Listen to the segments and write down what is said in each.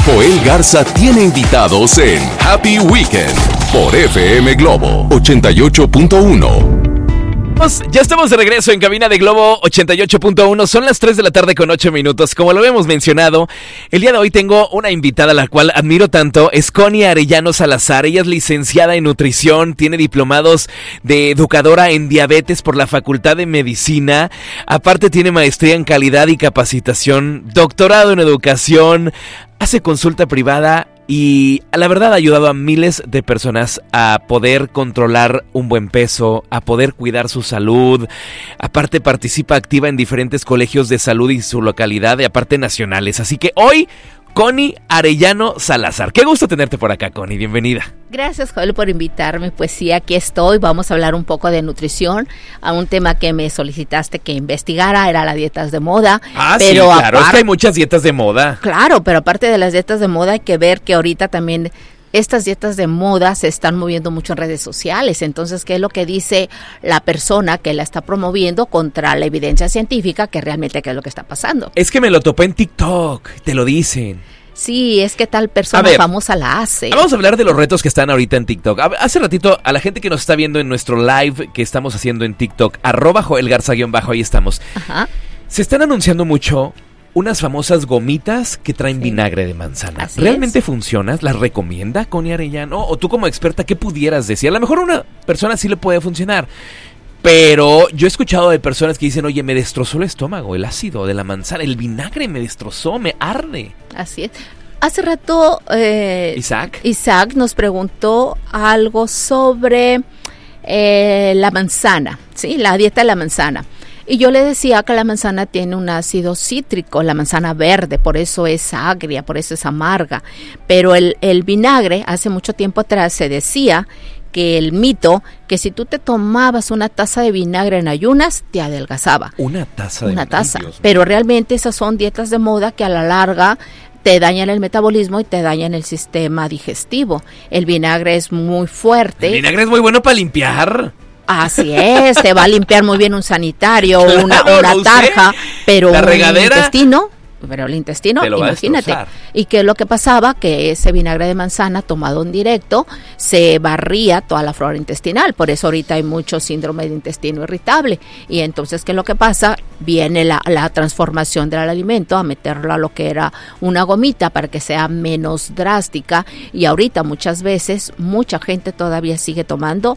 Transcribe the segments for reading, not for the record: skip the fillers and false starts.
Joel Garza tiene invitados en Happy Weekend por FM Globo 88.1. Ya estamos de regreso en cabina de Globo 88.1. Son las 3 de la tarde con 8 minutos. Como lo habíamos mencionado, el día de hoy tengo una invitada a la cual admiro tanto. Es Connie Arellano Salazar. Ella es licenciada en nutrición, tiene diplomados de educadora en diabetes por la Facultad de Medicina. Aparte tiene maestría en calidad y capacitación, doctorado en educación, hace consulta privada. Y la verdad ha ayudado a miles de personas a poder controlar un buen peso, a poder cuidar su salud. Aparte participa activa en diferentes colegios de salud y su localidad, y aparte nacionales. Así que hoy, Connie Arellano Salazar. Qué gusto tenerte por acá, Connie. Bienvenida. Gracias, Joel, por invitarme. Pues sí, aquí estoy. Vamos a hablar un poco de nutrición, a un tema que me solicitaste que investigara, era las dietas de moda. Pero sí, claro, es que hay muchas dietas de moda. Claro, pero aparte de las dietas de moda hay que ver que ahorita también estas dietas de moda se están moviendo mucho en redes sociales. Entonces, ¿qué es lo que dice la persona que la está promoviendo contra la evidencia científica que realmente qué es lo que está pasando? Es que me lo topé en TikTok, te lo dicen. Sí, es que tal persona famosa la hace. Vamos a hablar de los retos que están ahorita en TikTok. Hace ratito, a la gente que nos está viendo en nuestro live que estamos haciendo en TikTok, @JoelGarza_, ahí estamos. Ajá. Se están anunciando mucho unas famosas gomitas que traen vinagre de manzana. Así ¿Realmente funcionan? ¿Las recomienda Connie Arellano? O tú como experta, ¿qué pudieras decir? A lo mejor a una persona sí le puede funcionar. Pero yo he escuchado de personas que dicen, oye, me destrozó el estómago, el ácido de la manzana, el vinagre me destrozó, me arde. Así es. Hace rato Isaac nos preguntó algo sobre la manzana, ¿sí? La dieta de la manzana. Y yo le decía que la manzana tiene un ácido cítrico, la manzana verde, por eso es agria, por eso es amarga. Pero el vinagre, hace mucho tiempo atrás se decía que el mito, que si tú te tomabas una taza de vinagre en ayunas, te adelgazaba. Una taza de vinagre. Pero realmente esas son dietas de moda que a la larga te dañan el metabolismo y te dañan el sistema digestivo. El vinagre es muy fuerte. El vinagre es muy bueno para limpiar. Así es, te va a limpiar muy bien un sanitario, claro, una tarja, pero la regadera, el intestino, imagínate. Destrozar. ¿Y qué es lo que pasaba? Que ese vinagre de manzana tomado en directo se barría toda la flora intestinal. Por eso ahorita hay mucho síndrome de intestino irritable. Y entonces, ¿qué es lo que pasa? Viene la transformación del alimento a meterlo a lo que era una gomita para que sea menos drástica. Y ahorita muchas veces, mucha gente todavía sigue tomando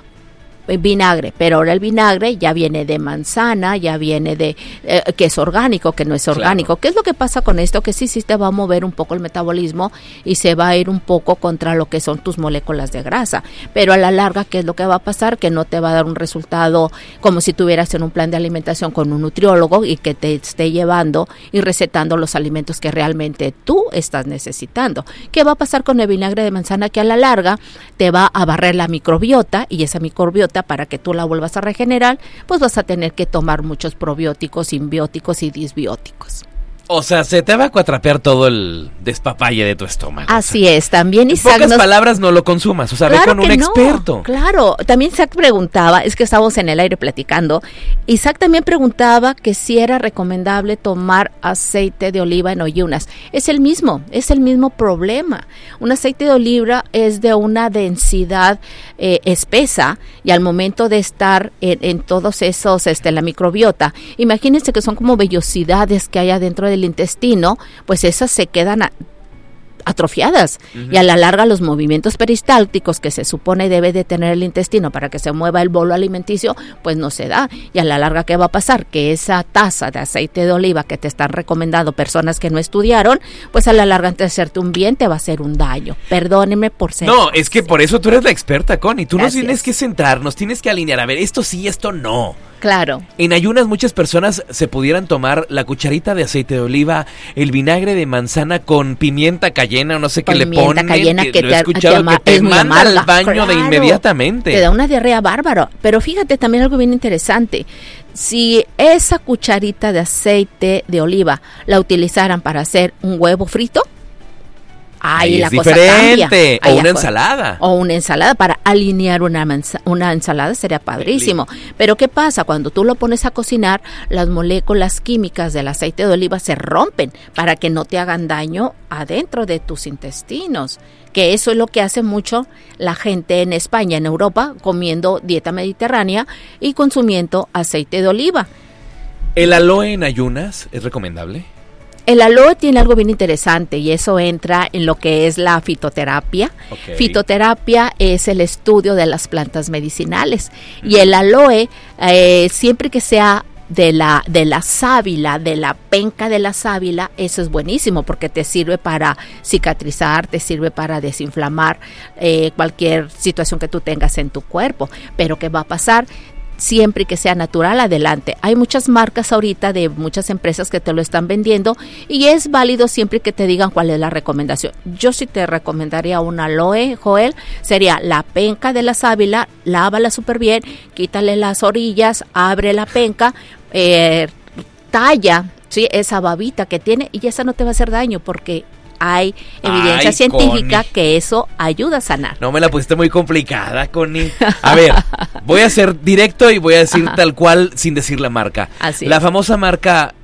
vinagre, pero ahora el vinagre ya viene de manzana, ya viene de que es orgánico, que no es orgánico. Claro. ¿Qué es lo que pasa con esto? Que sí te va a mover un poco el metabolismo y se va a ir un poco contra lo que son tus moléculas de grasa, pero a la larga, ¿qué es lo que va a pasar? Que no te va a dar un resultado como si tuvieras en un plan de alimentación con un nutriólogo y que te esté llevando y recetando los alimentos que realmente tú estás necesitando. ¿Qué va a pasar con el vinagre de manzana? Que a la larga te va a barrer la microbiota, y esa microbiota, para que tú la vuelvas a regenerar, pues vas a tener que tomar muchos probióticos, simbióticos y disbióticos. O sea, se te va a cuatrapear todo el despapalle de tu estómago. Así es, también Isaac. En pocas palabras, no lo consumas, o sea, claro, ve con un experto. Claro, también Isaac preguntaba, es que estábamos en el aire platicando, Isaac también preguntaba que si era recomendable tomar aceite de oliva en ayunas. Es el mismo problema. Un aceite de oliva es de una densidad espesa, y al momento de estar en todos esos, la microbiota, imagínense que son como vellosidades que hay adentro del intestino, pues esas se quedan atrofiadas, y a la larga los movimientos peristálticos que se supone debe de tener el intestino para que se mueva el bolo alimenticio, pues no se da, y a la larga ¿qué va a pasar? Que esa taza de aceite de oliva que te están recomendando personas que no estudiaron, pues a la larga antes de hacerte un bien te va a hacer un daño. Perdónenme por ser. No, es que por eso tú eres la experta, Connie, tú nos tienes que centrarnos, tienes que alinear, a ver, esto sí, esto no. Claro. En ayunas muchas personas se pudieran tomar la cucharita de aceite de oliva, el vinagre de manzana con pimienta cayena, o no sé qué le ponen. Pimienta cayena que te he escuchado que te manda al baño, claro, de inmediatamente. Te da una diarrea bárbara. Pero fíjate también algo bien interesante. Si esa cucharita de aceite de oliva la utilizaran para hacer un huevo frito, ahí la es cosa diferente. cambia. O una ensalada. O una ensalada, para alinear una ensalada sería padrísimo. Pero ¿qué pasa? Cuando tú lo pones a cocinar, las moléculas químicas del aceite de oliva se rompen para que no te hagan daño adentro de tus intestinos. Que eso es lo que hace mucho la gente en España, en Europa, comiendo dieta mediterránea y consumiendo aceite de oliva. ¿El aloe en ayunas es recomendable? El aloe tiene algo bien interesante y eso entra en lo que es la fitoterapia. Okay. Fitoterapia es el estudio de las plantas medicinales y el aloe, siempre que sea de la sábila, de la penca de la sábila, eso es buenísimo porque te sirve para cicatrizar, te sirve para desinflamar cualquier situación que tú tengas en tu cuerpo. Pero ¿qué va a pasar? Siempre y que sea natural, adelante. Hay muchas marcas ahorita de muchas empresas que te lo están vendiendo y es válido siempre que te digan cuál es la recomendación. Yo sí te recomendaría un aloe, Joel, sería la penca de la sábila, lávala súper bien, quítale las orillas, abre la penca, talla, ¿sí?, esa babita que tiene y esa no te va a hacer daño porque hay evidencia científica, Connie, que eso ayuda a sanar. No me la pusiste muy complicada, Connie. A ver, voy a ser directo y voy a decir tal cual sin decir la marca. Así la es. famosa marca,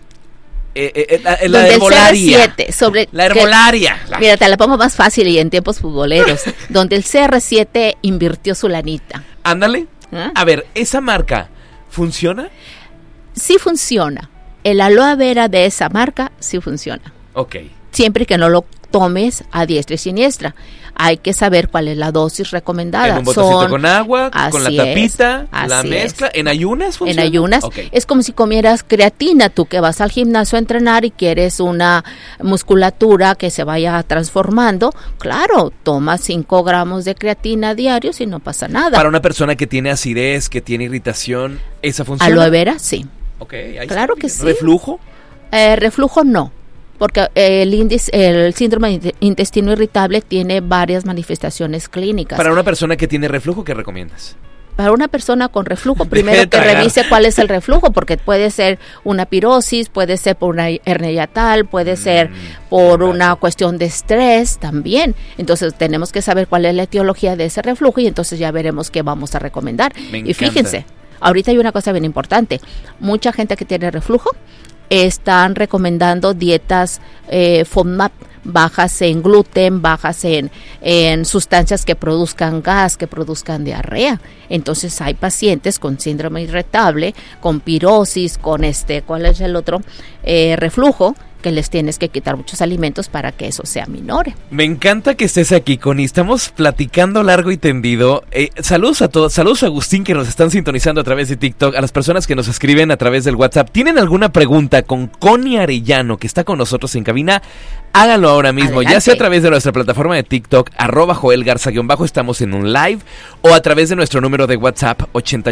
la herbolaria. La herbolaria. Mira, te la pongo más fácil y en tiempos futboleros. Donde el CR7 invirtió su lanita. Ándale. A ver, ¿esa marca funciona? Sí funciona. El aloe vera de esa marca sí funciona. Ok. Siempre que no lo tomes a diestra y siniestra. Hay que saber cuál es la dosis recomendada. En un botecito con agua, con la tapita, la mezcla. Es. ¿En ayunas funciona? En ayunas. Okay. Es como si comieras creatina. Tú que vas al gimnasio a entrenar y quieres una musculatura que se vaya transformando. Claro, toma 5 gramos de creatina diarios y no pasa nada. Para una persona que tiene acidez, que tiene irritación, ¿esa funciona? Aloe vera, sí. Okay, ahí claro está. Que sí. ¿Reflujo? Reflujo no. Porque el síndrome de intestino irritable tiene varias manifestaciones clínicas. Para una persona que tiene reflujo, ¿qué recomiendas? Para una persona con reflujo, primero que revise cuál es el reflujo, porque puede ser una pirosis, puede ser por una hernia hiatal, puede ser por una cuestión de estrés también. Entonces tenemos que saber cuál es la etiología de ese reflujo y entonces ya veremos qué vamos a recomendar. Y fíjense, ahorita hay una cosa bien importante. Mucha gente que tiene reflujo están recomendando dietas FODMAP, bajas en gluten, bajas en sustancias que produzcan gas, que produzcan diarrea. Entonces hay pacientes con síndrome irritable, con pirosis, con ¿cuál es el otro? Reflujo, que les tienes que quitar muchos alimentos para que eso se aminore. Me encanta que estés aquí, Connie. Estamos platicando largo y tendido. Saludos a todos. Saludos a Agustín, que nos están sintonizando a través de TikTok. A las personas que nos escriben a través del WhatsApp. ¿Tienen alguna pregunta con Connie Arellano, que está con nosotros en cabina? Háganlo ahora mismo. Adelante. Ya sea a través de nuestra plataforma de TikTok, @JoelGarza_, estamos en un live, o a través de nuestro número de WhatsApp,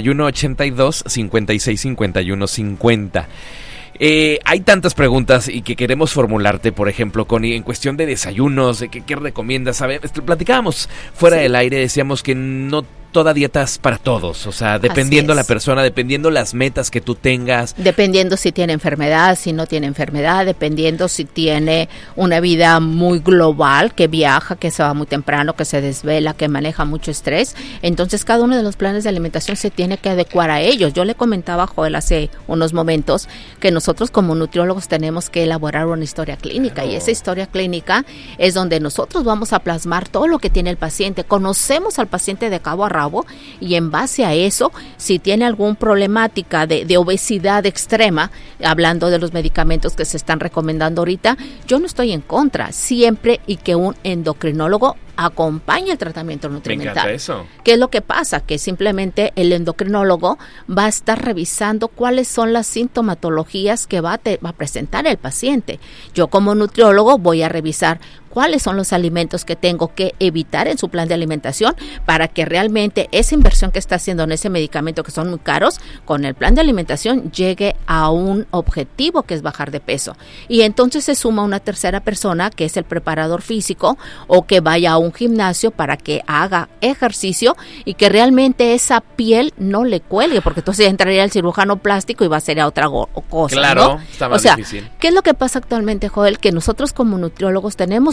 8182-565150. Hay tantas preguntas y que queremos formularte, por ejemplo, Connie, en cuestión de desayunos, de ¿qué recomiendas? Platicábamos fuera del aire, decíamos que no toda dieta es para todos, o sea, dependiendo la persona, dependiendo las metas que tú tengas. Dependiendo si tiene enfermedad, si no tiene enfermedad, dependiendo si tiene una vida muy global, que viaja, que se va muy temprano, que se desvela, que maneja mucho estrés. Entonces, cada uno de los planes de alimentación se tiene que adecuar a ellos. Yo le comentaba a Joel hace unos momentos que nosotros como nutriólogos tenemos que elaborar una historia clínica, y esa historia clínica es donde nosotros vamos a plasmar todo lo que tiene el paciente. Conocemos al paciente de cabo a rabo y en base a eso, si tiene alguna problemática de obesidad extrema, hablando de los medicamentos que se están recomendando ahorita, yo no estoy en contra, siempre y que un endocrinólogo acompañe el tratamiento nutrimental. Me encanta eso. ¿Qué es lo que pasa? Que simplemente el endocrinólogo va a estar revisando cuáles son las sintomatologías que va a presentar el paciente. Yo como nutriólogo voy a revisar cuáles son los alimentos que tengo que evitar en su plan de alimentación para que realmente esa inversión que está haciendo en ese medicamento, que son muy caros, con el plan de alimentación llegue a un objetivo, que es bajar de peso. Y entonces se suma una tercera persona, que es el preparador físico, o que vaya a un gimnasio para que haga ejercicio y que realmente esa piel no le cuelgue, porque entonces ya entraría el cirujano plástico y va a ser a otra cosa. Claro, ¿no? está más difícil. difícil. ¿Qué es lo que pasa actualmente, Joel? Que nosotros como nutriólogos tenemos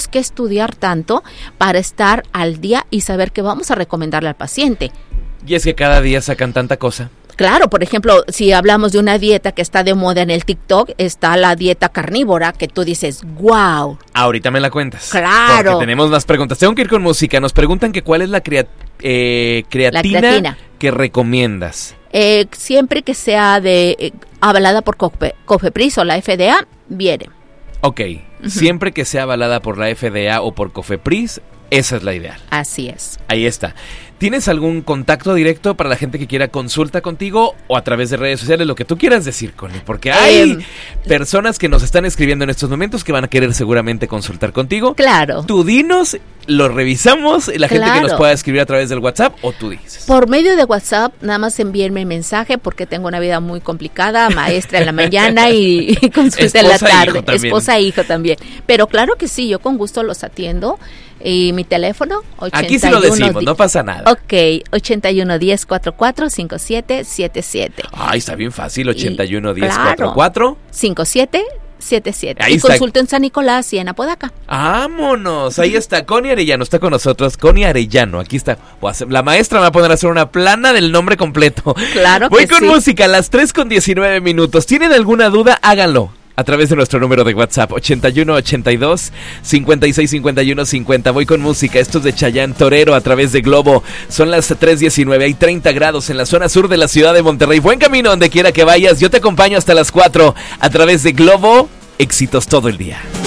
tenemos que estudiar tanto para estar al día y saber qué vamos a recomendarle al paciente. Y es que cada día sacan tanta cosa. Claro, por ejemplo, si hablamos de una dieta que está de moda en el TikTok, está la dieta carnívora, que tú dices, wow. Ahorita me la cuentas. Claro. Porque tenemos más preguntas. Tengo que ir con música. Nos preguntan que cuál es la creatina que recomiendas. Siempre que sea avalada por COFEPRIS o la FDA, viene. Ok, siempre que sea avalada por la FDA o por COFEPRIS, esa es la ideal. Así es. Ahí está. ¿Tienes algún contacto directo para la gente que quiera consulta contigo o a través de redes sociales? Lo que tú quieras decir, Connie, porque hay personas que nos están escribiendo en estos momentos que van a querer seguramente consultar contigo. Claro. Tú dinos, lo revisamos, la gente que nos pueda escribir a través del WhatsApp o tú dices. Por medio de WhatsApp, nada más envíenme mensaje porque tengo una vida muy complicada, maestra en la mañana y consulta en la tarde. Esposa e hijo también. Pero claro que sí, yo con gusto los atiendo. Y mi teléfono, 81. Aquí sí lo decimos, no pasa nada. Ok, 81 10 44 57 77. Ay, está bien fácil, 81 10 44 57 77. Ahí y está. Consulta en San Nicolás y en Apodaca. ¡Vámonos! Ahí está, Connie Arellano está con nosotros. Connie Arellano, aquí está. La maestra me va a poner a hacer una plana del nombre completo. Claro que Voy con sí. música, las 3:19. ¿Tienen alguna duda? Háganlo a través de nuestro número de WhatsApp, 8182-565150. Voy con música, esto es de Chayanne, Torero, a través de Globo. Son las 3:19, hay 30 grados en la zona sur de la ciudad de Monterrey. Buen camino donde quiera que vayas, yo te acompaño hasta las 4 a través de Globo. Éxitos todo el día.